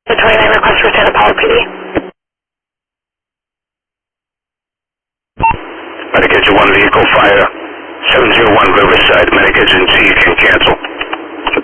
The 29 request for Santa Paula PD. Medic Engine 1 vehicle fire. 701 Riverside. Medic Engine T, you can cancel.